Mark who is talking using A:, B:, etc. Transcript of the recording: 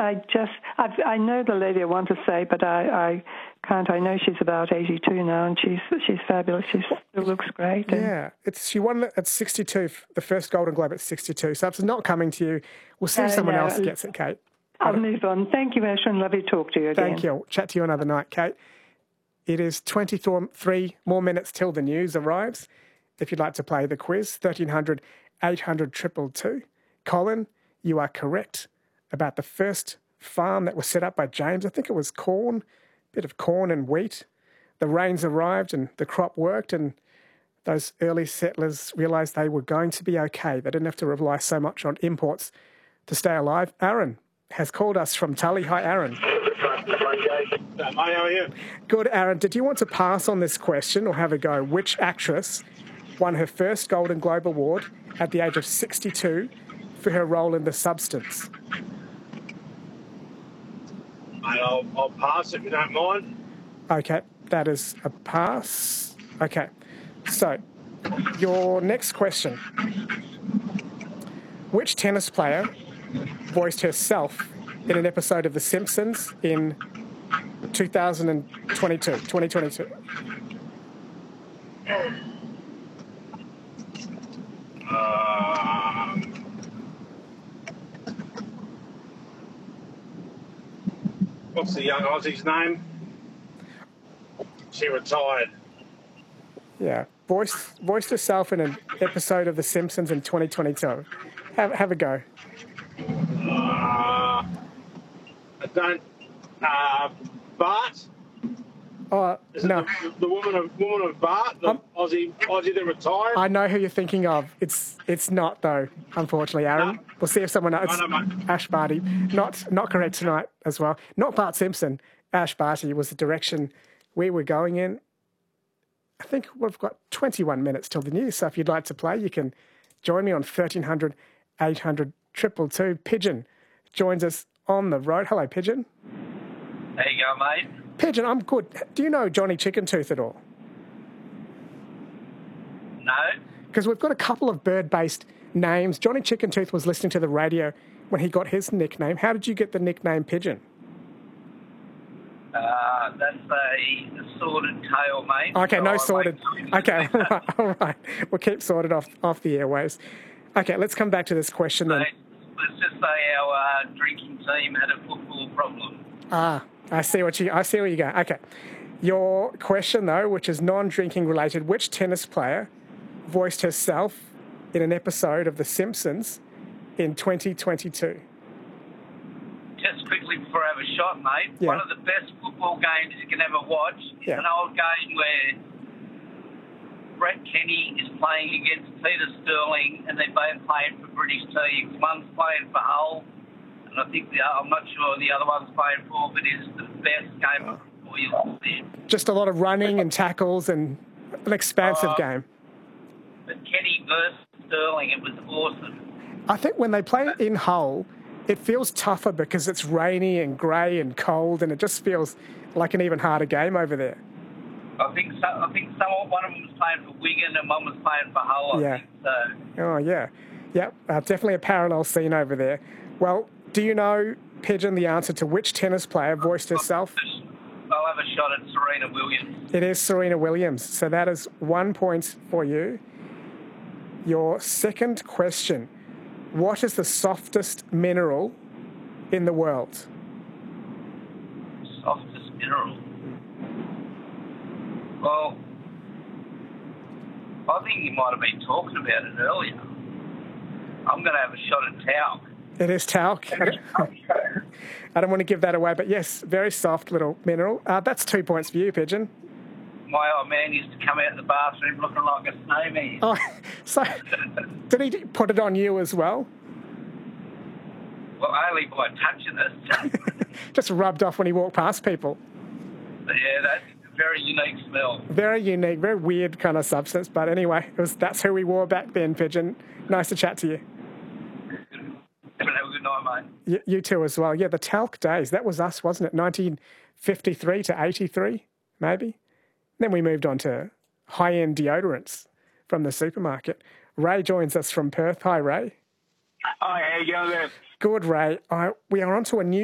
A: I know the lady I want to say, but I can't. I know she's about 82 now, and she's fabulous. She looks great.
B: Yeah, she won at 62, the first Golden Globe at 62. So if it's not coming to you, we'll see if someone else gets it, Kate.
A: I'll move on. Thank you, Ashwin. Lovely to talk to you again.
B: Thank you. I'll chat to you another night, Kate. It is 23 more minutes till the news arrives. If you'd like to play the quiz, 1300 800 222. Colin, you are correct about the first farm that was set up by James. I think it was corn, a bit of corn and wheat. The rains arrived and the crop worked, and those early settlers realised they were going to be okay. They didn't have to rely so much on imports to stay alive. Aaron has called us from Tully. Hi, Aaron.
C: Hi, how are you?
B: Good, Aaron. Did you want to pass on this question or have a go? Which actress won her first Golden Globe Award at the age of 62 for her role in The Substance?
C: Mate, I'll pass if you don't mind.
B: Okay, that is a pass. Okay, so your next question. Which tennis player voiced herself in an episode of The Simpsons in 2022?
C: What's the young Aussie's name? She retired.
B: Yeah, voiced herself in an episode of The Simpsons in 2022. Have a go.
C: I don't. Bart.
B: No.
C: The woman of Bart, the Aussie that retired.
B: I know who you're thinking of. It's not though, unfortunately, Aaron. No. We'll see if someone else. Ash Barty. Not correct tonight as well. Not Bart Simpson. Ash Barty was the direction we were going in. I think we've got 21 minutes till the news. So if you'd like to play, you can join me on 1300 800 222. Pigeon joins us on the road. Hello, Pigeon.
D: There you go, mate.
B: Pigeon, I'm good. Do you know Johnny Chicken Tooth at all?
D: No.
B: Because we've got a couple of bird-based names. Johnny Chicken Tooth was listening to the radio when he got his nickname. How did you get the nickname Pigeon?
D: That's a sorted tail, mate.
B: Okay, no sorted. Okay, all right. We'll keep sorted off the airwaves. Okay, let's come back to this question then.
D: Let's just say our drinking team had a football problem.
B: I see where you go. Okay. Your question, though, which is non-drinking related, which tennis player voiced herself in an episode of The Simpsons in 2022?
D: Just quickly before I have a shot, mate, one of the best football games you can ever watch is an old game where Brett Kenny is playing against Peter Sterling, and they're both playing for British teams. One's playing for Hull, and I think I'm not sure the other one's playing for, but it's the best game of football you'll see.
B: Just a lot of running and tackles and an expansive game.
D: But Kenny versus Sterling, it was awesome.
B: I think when they play in Hull, it feels tougher because it's rainy and grey and cold, and it just feels like an even harder game over there.
D: I think one of them was playing for Wigan and one was playing for Hull, I think so.
B: Oh, yeah. Yep, definitely a parallel scene over there. Well, do you know, Pigeon, the answer to which tennis player voiced herself?
D: I'll have a shot at Serena Williams.
B: It is Serena Williams. So that is 1 point for you. Your second question. What is the softest mineral in the world?
D: Softest mineral? Well, I think you might have been talking about it earlier. I'm going to have a shot at talc.
B: It is talc. I don't want to give that away, but yes, very soft little mineral. That's 2 points for you, Pigeon.
D: My old man used to come out of the bathroom looking like a snowman.
B: Oh, so did he put it on you as well?
D: Well, only by touching it.
B: Just rubbed off when he walked past people.
D: Yeah, that's a very unique smell.
B: Very unique, very weird kind of substance. But anyway, that's who we wore back then, Pigeon. Nice to chat to you.
D: Have a good night, mate.
B: You too as well. Yeah, the talc days. That was us, wasn't it? 1953 to 83, maybe. Then we moved on to high-end deodorants from the supermarket. Ray joins us from Perth. Hi, Ray.
E: Hi, how you going there?
B: Good, Ray. We are on to a new